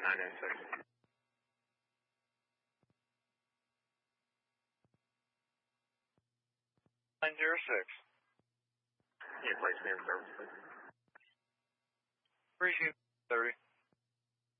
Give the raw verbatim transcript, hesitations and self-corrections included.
nine nine six. nine zero six. Can you place me in service, please? Appreciate it. thirty.